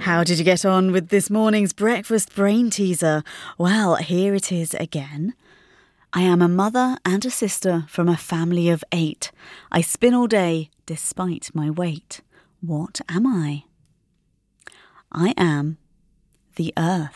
How did you get on with this morning's breakfast brain teaser? Well, here it is again. I am a mother and a sister from a family of 8. I spin all day despite my weight. What am I? I am the earth.